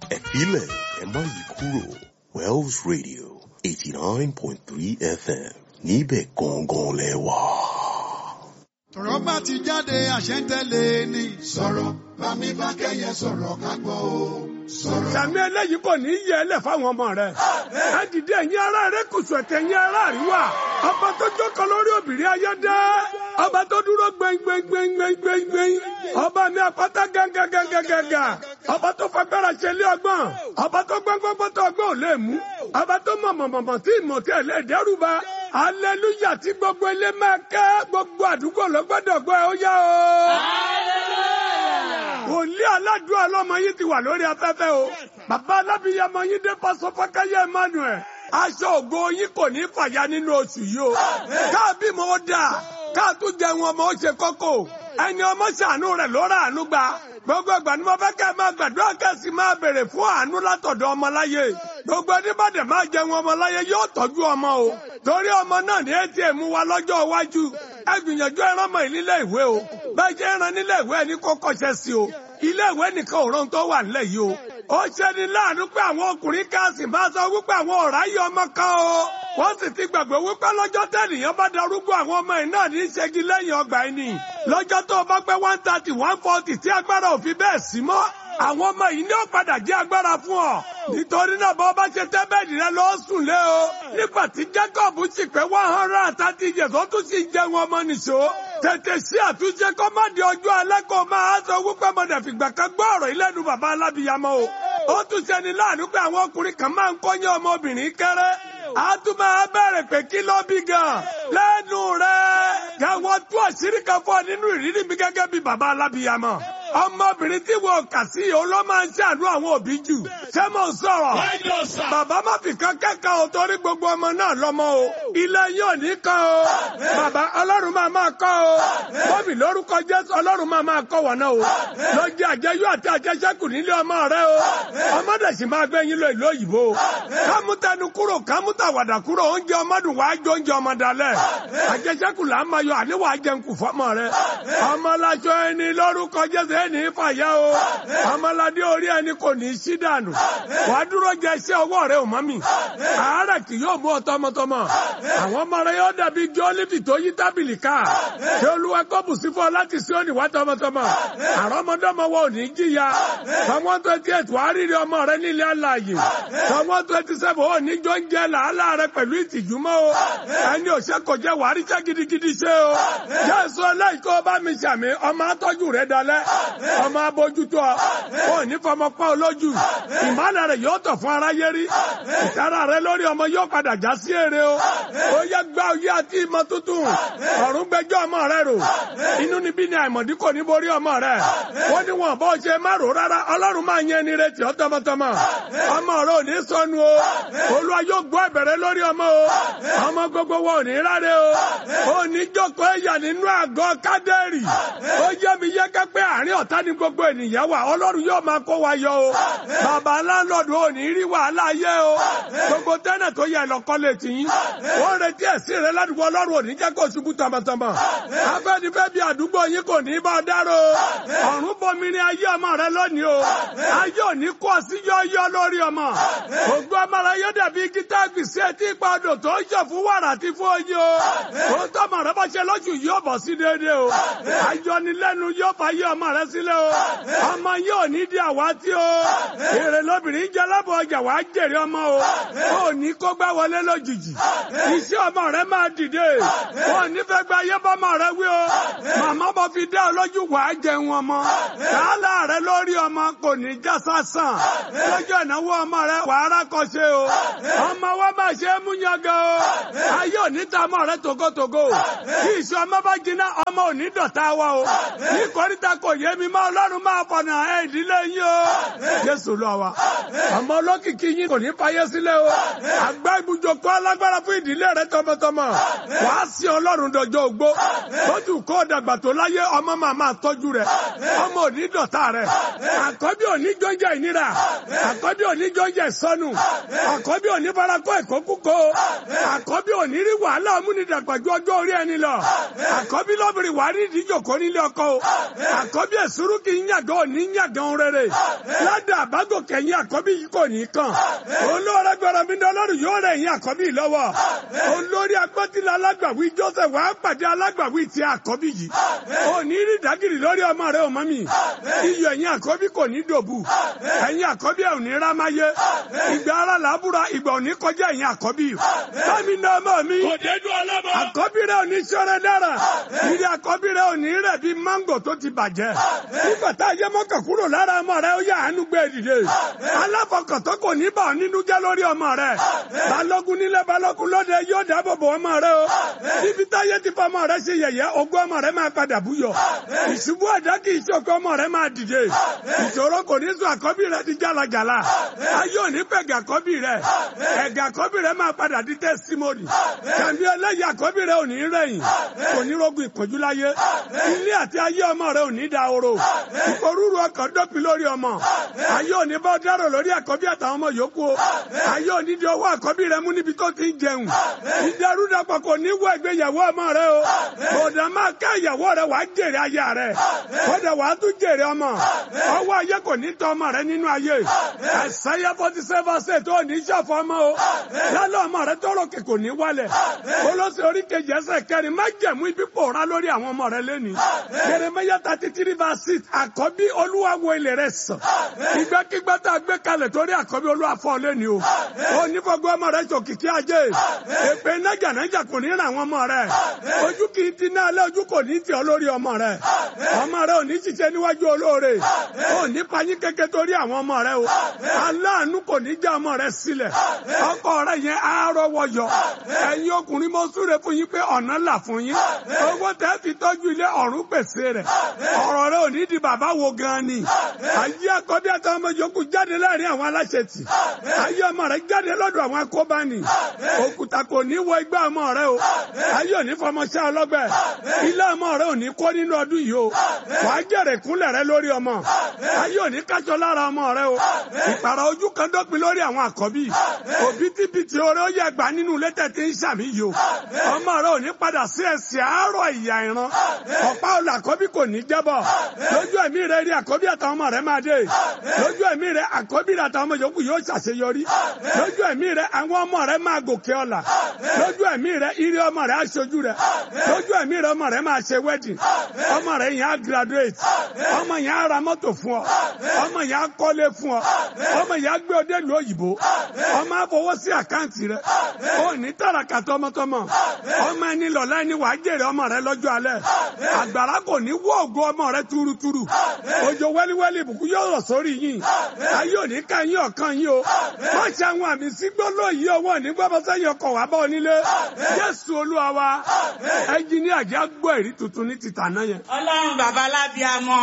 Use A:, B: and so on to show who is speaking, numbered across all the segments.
A: Ẹ̀fílẹ̀ ẹ má yí kúrò Wells Radio 89.3 FM níbẹ̀ gangan lẹ wà.
B: Ọ̀rọ̀ bá ti jáde àṣẹ ń tẹ̀lé ni.
C: Sọ̀rọ̀ bá mi bá kẹ́yẹ sọ̀rọ̀ ká gbọ́ o. Sọ̀rọ̀.
D: Sàmì eléyìí kò ní yẹ ẹlẹ̀ fáwọn ọmọ rẹ̀. Ẹ dìde ẹ̀yin ará Erékùṣù ẹ̀tẹ̀ ẹ̀yin ará àríwá. Ọba tó jókòó lórí òbírí ayọ́dẹ́. Ọba tó dúró gbẹ̀ngbẹ̀ngbẹ̀ngbẹ̀ngbẹ̀ngbẹ̀ng. Ọba mi àpáta gàngàngàngàngà. Ọba tó fagbára ṣe lé ọgbọ́n. Ọba tó gbọ́ngbọ́ngbọ́n tó ọgbọ́n ò lè mú. Ọba tó mọ̀mọ̀mọ̀mọ̀ tí ìmọ̀ tí ẹ̀ lè dẹ́rùbà. Aleluya tí gbogbo ilé máa kẹ́ gbogbo àdúgbò lọ́gbọ́dọ̀ gbọ́ ẹ ó yá o. Wòlíì aládùn ọlọ́mọ yìí ti wà lórí afẹ́fẹ́ o. Bàbá alábìyamọ yín dé pásọ Fákáyé Emmanuel. Aṣọ ògo yín kò ní fàya nínú oṣù yìí o. Káàbí mo dà, káàtún jẹun ọmọ ó ṣe kókó. Ẹni ọmọ ṣàánú rẹ̀ ló rà àánú gbà. Gbogbo ìgbà ni mo fẹ́ kẹ́ máa gbàdúrà kẹ́sì máa béèrè fún àánú látọ̀dọ̀ ọmọláyé. Gbogbo ẹni bá dẹ̀ máa jẹun ọmọláyé yóò tọ́jú ọmọ o. Torí ọmọ náà ní ATM wa lọ́jọ́ iwájú. Ẹ gbìyànjú ẹran mọ́ nílé ìwé o. Bẹ́ẹ̀ jẹ́ ẹran nílé ìwé ẹni kó kọ́ṣẹ́ sí o. Ilé ìwé nìkan ò rán tó wà nílẹ̀ yìí o. Ó ṣe ni láàánú pé àwọn ọkùnrin káàsì máa sọ wípé àwọn ọ̀rá yìí ọmọ kan o. Wọ́n sì ti gbàgbé wípé lọ́jọ́ tẹ́nìyàn bá darúgbó àwọn ọmọ ẹ̀ náà ní í ṣẹ́gi lẹ́yìn ọgbà ẹni. Lọ́jọ́ tó o bá pẹ́ 130, 140 tí agbára ò fi bẹ́ẹ̀ sí mọ́. Àwọn ọmọ yìí ní ó padà jẹ́ agbára fún ọ. Nítorí náà bọ́ bá ṣe tẹ́bẹ̀dì rẹ lọ sùn lé o. Nígbà tí Jacob sì pé 130 years ó tún sì jẹun ọmọ nìṣó. Tètè sí àtúnṣe kó má di ọjọ́ alẹ́ kó máa sọ wípé mọ̀dẹ̀ fìgbà kan gbọ́ ọ̀rọ̀ ìlẹ́nu bàbá alábìyamọ o. Ó tún ṣe ni láàánú pé àwọn ọkùnrin kan máa ń kọ́yán ọmọbìnrin kéré. A tún máa bẹ̀rẹ̀ pé kí ló bí gan lẹ́nu rẹ̀. Káwọn tú àṣírí kan fún ọ nínú ìrírí mi gẹ́gẹ́ bí bàbá alábìyamọ. Ọmọbìnrin tí wọ́n kà sí òun ló máa ń ṣàánú àwọn òbí jù. Ṣé mo sọ̀rọ̀? Bàbá má fi kan kẹ́kọ̀ọ́ o torí gbogbo ọmọ náà lọ́mọ o. Ilé yóò ní kan o. Bàbá Ọlọ́run máa kọ́ o. Bọ́mì lórúkọ Jésù Ọlọ́run máa kọ́ wọn náà o. Lọ́jọ́ àjẹyó àti àjẹsẹ́kù nílé ọmọ rẹ o. Ọmọdé sì máa gbé yín lọ ìlú òyìnbó o. Kámútẹnu kúrò kámútàwàdà kúrò oúnjẹ ọmọdún wàá jẹ oúnjẹ ọmọ dalẹ̀. Àjẹsẹ́kù là ń máa yọ àníwá jẹun kù fọ́mọ rẹ. Ọmọláṣọ ẹni lórúkọ Jésù ẹni fàyà o. Ọmọládé orí ẹni kò ní í sí dànù. Wàá dúró jẹ iṣẹ́ ọwọ́ rẹ ò mọ́ mi. Àárẹ̀ kì yóò mú ọ tọmọtọmọ. Àwọn ọmọ rẹ yóò dàbí igi ólífì tó yí tábìlì ká. Ṣé Olúwa kó bùsí fún ọ láti sí òní wá tọmọtọmọ? Àrọ́mọdọ́mọ wa ò ní jìyà. Sọmọ 28 wàá rírì ọmọ rẹ nílé alààyè. Sọmọ 27 ò ní jọ ń jẹ làálàá rẹ pẹ̀lú ìtìjú mọ́ o. Ẹni òṣè kò jẹ́ wàá ríṣẹ́ gidigidi ṣe o. Jésù ọlẹ́yìn kó bá mi ṣàmì ọmọ atọ́jú rẹ dalẹ̀. Ọmọ abójútó ọ. Ó ní fọmọ pọ́ olójú. Ìmọ̀lẹ̀ rẹ̀ yóò tọ̀ fún aráyé rí. Ìtara rẹ lórí ọmọ yóò padà já sí èrè o. Ó yẹ gbá oyé àti ìmọ̀ tuntun. Ọ̀run gbẹjọ́ ọmọ rẹ rò. Inú níbí ni àìmọ̀dí kò ní borí ọmọ rẹ. Wọ́n ní wọn bọ́ ṣe má rò rárá. Ọlọ́run máa yẹn ní retí ọ tọmọtọmọ. Ọmọ rẹ ò ní sọnù o. Olúwa yóò gbọ́ ìbẹ̀rẹ̀ lórí ọmọ o. Ọmọ gbogbo wọn ò ní ráre o. Ó ní jókòó ẹ̀yà nínú àgọ́ kádẹ́rì. Ó yẹ mi yẹ kẹ́pẹ́ àárín ọ̀tá ní gbogbo ènìyàn wà. Ọlọ́run yóò máa kó wa yọ o. Bàbá láńlọ́ọ̀dù ò ní rí wàhálà ayé o. Gbogbo tẹ́nà tó yẹ lọ́kọ́ lè tì yín. Ó retí ẹ̀sìn rẹ ládùúgbò Ọlọ́run ò ní jẹ́ kó ṣubú tọmọtọmọ. Afẹ́nifẹ́ bí àdúgbò yín kò ní bá ọ dárò. Ọ̀run bomi ní ayé ọmọ rẹ lónìí o. Ayé ò ní kó sí yọ́yọ́ lórí ọmọ. Ògbó ọmọ rẹ yóò dàbí gítá gbèsè etí ìpadò tó ń ṣe fún wàrà àti fún oyin o. Ó tọmọ rẹ bá ṣe lóṣù yóò bọ̀ sí déédéé o. Ayọnilẹ́nu yóò fà yé ọmọ rẹ sílẹ̀ o. Ọmọ yóò ní di àwátí o. Èrè lóbìnrin jẹ́ lábọ̀ ọjà wàá jèrè ọmọ o. Ó ní kó gbá wọlé lójijì. Iṣẹ́ ọmọ rẹ máa dìde. Ó ní fẹ́ gba ayé bọ́mọ rẹ wí o. Màmá bọ́ fi dá ọ lójú wàá jẹun ọmọ. Làálà rẹ lórí ọmọ kò ní já sásàn. Lójú ìnáwó ọmọ rẹ wàá rákọ̀ṣe o. Ọmọ wa máa ṣe é mú yangàn o. Ayé ò ní ta ọmọ rẹ tògótògó. Kí ìṣọ́ ọmọ bá jiná ọmọ ò ní dọ̀tá wa o. Ní kòríta kò yé mi mọ́ Ọlọ́run máa fọ̀nà ìdílé yín o. Jésù lọ wa. Ọmọ olókìkí yín kò ní fayé sílẹ̀ o. Àgbá ibùjókòó alágbára fún ìdílé rẹ tọmọtọmọ. Wàá sí Ọlọ́run dọjọ́ ogbó. Lójú kó dàgbà tó láyé ọmọ máa tọ́jú rẹ̀. Ọmọ ò ní dọ̀tá rẹ̀. Àkọ́bí ò ní jọ́njẹ́ ìnira. Àkọ́bí ò ní jọ́njẹ́ ìsọnù. Àkọ́bí ò ní farakọ́ ìkókúkó. Àkọ́bí ò ní rí wàhálà ọmúnidàgbàjú ọjọ́ orí ẹni lọ. Àkọ́bí lọ́bìnrin wàá rí ìdíjòkó nílé ọkọ o. Àkọ́bí sùúrù kì í yàgàn òní yàgàn rere. Ládàá àbágò kẹ̀yìn àkọ́bí yìí kò ní kàn. Olóore gbọ́dọ̀ mi ní Ọlọ́run yóò rẹ̀ yín àkọ́bí lọ́wọ́. Olórí agbọ́tìlá alágbàwí Joseph wàá pàdé alágbàwí ti àkọ́bí yìí. Òní rí dágìrì lórí ọmọ rẹ̀ ọmọ mi. Iyọ̀ ẹ̀yin àkọ́bí kò ní dòbù. Ẹ̀yin àkọ́bí ẹ̀ ò ní rámáyé. Ìgbà ara làbúra ìgbà òní kọjá ẹ̀yin àkọ́bí. Bámi ní ọmọ mi. Àkọ́bí rẹ̀ ò ní ṣọ́rẹ́ dára. Ìrì àkọ́bí rẹ̀ ò ní rẹ̀ bí máńgò tó ti bàjẹ́. Nígbà tá a yẹ mọ́kàn kúrò lára ọmọ rẹ̀ ó yà àánú gbé dìde. Aláfọkàntán kò ní bà ọ́ nínú jẹ́ lórí ọmọ rẹ̀. Balógun nílé balógun lóde yóò dáàbò bò ọmọ rẹ̀ o. Níbi táyé ti fọmọ rẹ̀ ṣe yẹ̀yẹ́ ogún ọmọ rẹ̀ máa padà búyọ̀. Ìṣubú ẹ̀dá kì í ṣòkè ọmọ rẹ̀ máa dìde. Ìṣòro kò ní sùn àkọ́bí rẹ̀ di jálajàla. Ayé ò ní pẹ̀gẹ̀ àkọ́bí rẹ̀. Ẹ̀gẹ̀ àkọ́bí rẹ̀ máa padà di testimony. Kàmí ẹlẹ́yìí àkọ́bí rẹ̀ ò ní rẹ̀yìn. Kò ní rogun ìpọ́njú láyé. Ilé àti ayé ọmọ rẹ̀ ò ní da oro. Ìporúurú ọkàn dọ́pin lórí ọmọ. Ayé ò ní bá dárò lórí àkọ́bí àtàwọn ọmọ yòókù o. Ayé ò ní di ọwọ́ àkọ́bí rẹ̀ mú níbi tó ti ń jẹun. Ìdàrúdàpọ̀ kò ní wọ ìgbéyàwó ọmọ rẹ̀ o. Bọ̀dà máa ká ìyàwó rẹ̀ wàá jèrè ayé rẹ̀. Bọ̀dà wàá tún jèrè ọmọ. Ọwọ́ ayé kò ní tọ́ ọmọ rẹ̀ nínú ayé. Àìsáyà 47 tó ní ṣàfọ̀ ọmọ o. Lálẹ́ ọmọ rẹ̀ tọrọ kè kò ní wálẹ̀. Olóṣè orí kejì ẹsẹ̀ kẹrin má jẹ̀mú ibi pòórá lórí àwọn ọmọ rẹ̀ lẹ́ni. Jeremiah 33:6 àkọ́bí Olúwa wo ilẹ̀ rẹ̀ sàn. Ìgbàkigbà tá a gbé kalẹ̀ torí àkọ́bí Olúwa fọ́ lẹ́ni o. Ó ní fọgbọ́n ọmọ rẹ̀ jòkìkí ajé. Èpè nájànájà kò ní ràn àwọn ọmọ rẹ̀. Ojú kì í ti náà lé ojú kò ní tì ọ́ lórí ọmọ rẹ̀. Ọmọ rẹ̀ ò ní ṣiṣẹ́ níwájú olóore. Ó ní payín kékeré torí àwọn ọmọ rẹ̀ o. Aláàánú kò ní já ọmọ rẹ̀ sílẹ̀. Ọkọ rẹ̀ yẹn á rọ́wọ́ yọ. Ẹ̀yin ọkùnrin mo súre fún yín pé ọ̀nà là fún yín. Owó tẹ́ fi tọ́jú ilé ọ̀run pèsè rẹ̀. Ọ̀rọ̀ rẹ̀ ò ní di bàbá wo gan ni. Ayé àkọ́bí àtàwọn ọmọ yòókù jáde láàrin àwọn aláṣetì. Ayé ọmọ rẹ̀ jáde lọ́dọ̀ àwọn akóbáni. Òkúta kò ní wọ igbá ọmọ rẹ̀ o. Ayé ò ní fọmọṣẹ́ ọlọ́gbẹ́. Ilé ọmọ rẹ̀ ò ní kó nínú ọdún yìí o. Wàá jèrè kúnlẹ̀ rẹ̀ lórí ọmọ. Ayé ò ní kájọ lára ọmọ rẹ̀ o. Ìpàrà ojú kan dópin lórí àwọn àkọ́bí. Òbítíbitì oore ó yẹ gbà nínú ilé tẹ̀ tí ń ṣàmì yìí o. Ọmọ rẹ̀ ò ní padà sí ẹ̀sìn àárọ̀ ìyá ìran. Ọ̀pá olè àkọ́bí kò ní jábọ̀. Lójú ẹ̀mí rẹ̀ rí àkọ́bí àtàwọn ọmọ rẹ̀ máa dé. Lójú ẹ̀mí rẹ̀ àkọ́bí àtàwọn ọmọ yòókù yóò ṣàṣeyọrí. Lójú ẹ̀mí rẹ̀ àwọn ọmọ rẹ̀ máa gòkè ọ̀la. Lójú ẹ̀mí rẹ̀ ire ọmọ rẹ̀ aṣojú rẹ̀. Lójú ẹ̀mí rẹ̀ ọmọ rẹ̀ máa ṣe wedding. Ọmọ rẹ̀ yẹn á graduate. Ọmọ yẹn á ra mọ́tò fún ọ. Ọmọ yẹn á kọ́lé fún ọ. Ọmọ yẹn á gbé ọ dé ìlú òyìnbó. Ọmọ á fowó sí àkáǹtì rẹ̀. Ó ní tàràkà tọmọtọmọ. Ọmọ ẹni lọ̀lá ẹni wàá jèrè ọmọ rẹ̀ lọ́jọ́ alẹ́. Àgbàrá kò ní wọ́ ògo ọmọ rẹ̀ túrútúrú. Òjò wẹ́líwẹ́lí ìbùkún yóò rọ̀ sórí yín. Ayé òní ká yín ọ̀kan yín o. Má ṣe àwọn àmì sígbóló yìí ọwọ́ ní gbọ́dọ̀ sẹ́yìn ọkọ̀ wá bá onílé. Jésù Olúwa wa. Ẹnjiníà jẹ́ gbọ́ èrí tuntun ní títà náà yẹn.
E: Ọlọ́run bàbá lábíamọ.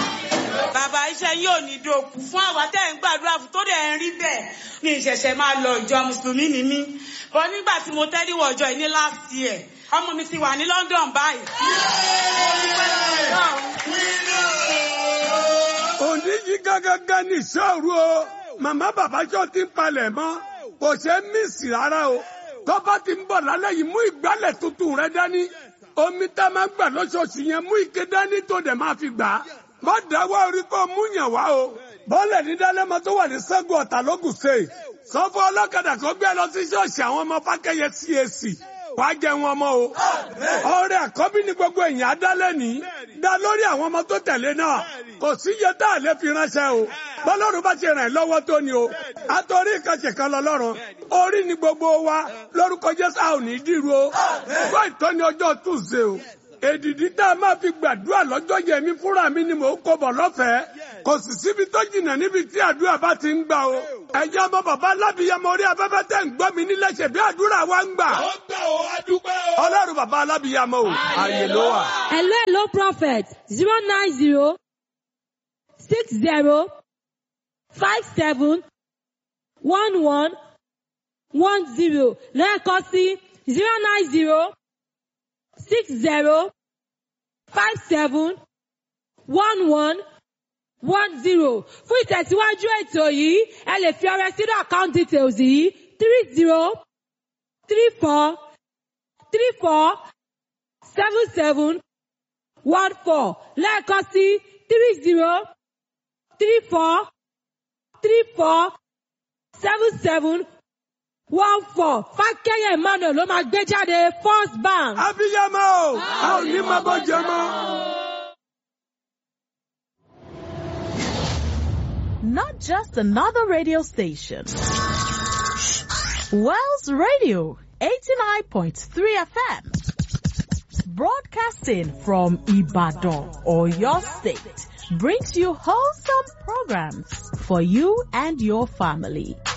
E: Bàbá iṣẹ́ yóò ní dòkú fún àwa tẹ́ ń gbàdúrà fún tó dẹ̀ ń rí bẹ́ẹ̀. Ní ìṣẹ̀ṣẹ̀ máa lọ ìjọ Mùsùlùmí ni mí. Bọ́ nígbà tí mo tẹ́líwọ̀ ọjọ́ yìí ní last year, ọmọ mi ti wà ní London báyìí.
D: Òní yìí gágágá ní ìṣòro o. Màmá bàbá ṣọ́ ti ń palẹ̀ mọ́. Kò ṣe é mísì rárá o. Tọ́ba ti ń bọ̀ lálẹ́ yìí mú ìgbálẹ̀ tuntun rẹ dání. Omi tá a máa ń gbà lóṣooṣù yẹn mú ike dání tó dẹ̀ máa fi gbà á. Má dáwọ́ orí kó mú yàn wá o. Bọ́ọ̀lẹ̀ ní Dálẹ́mọ tó wà ní Ṣẹ́gun Ọ̀tà lógùn ṣe. Sọ fún ọlọ́kadà kó gbé lọ sí ṣọ́ọ̀ṣì àwọn ọmọ Fákẹ́yẹ CAC. Wàá jẹ wọn ọmọ o. Ọrẹ àkọ́bí ní gbogbo èèyàn adálẹ́ ní. Dá lórí àwọn ọmọ tó tẹ̀lé náà. Kò sí iye tá a lè fi ránṣẹ́ o. Bọ́lọ́run bá ti ràn ẹ́ lọ́wọ́ tó ni o. Àtọ́rí ìkànṣe kan lọ́lọ́run. Orí ni gbogbo wa lórúkọ Jésù a ò ní dìrú o. Fún ìtọ́ni ọjọ́ Tuesday o. Èdìdí tá a máa fi gbàdúrà lọ́jọ́ yẹn mi fúnra mi ni mò ń kó bọ̀ lọ́fẹ̀ẹ́. Kò sì síbi tó jìnnà níbi tí àdúrà bá ti ń gbà o. Ẹ̀yin ọmọ bàbá alábìyamọ orí afẹ́fẹ́ tẹ̀ ń gbọ́ mi nílẹ̀ ṣe bí àdúrà wa ń gbà. Ó gbà ó, a dúpẹ́ o. Ọlọ́run bàbá alábìyamọ o, àyè ló wà.
F: Hello prophet 090 60 57 11 10 lẹ́ẹ̀kan sí 090 60 57 11 10. Fún ìtẹ̀síwájú ètò yìí, ẹ lè fi ọrẹ sínú account details yìí 30 34 34 77 14 lẹ́ẹ̀kan sí 34347714. Fákẹ́yẹ̀ Emmanuel ló máa gbé jáde First Bank.
D: Abiyamọ o, a ò ní máa bọ́ jẹ mọ́.
G: Not just another radio station. Wells Radio 89.3 FM. Broadcasting from Ibadan or your state brings you wholesome programs for you and your family.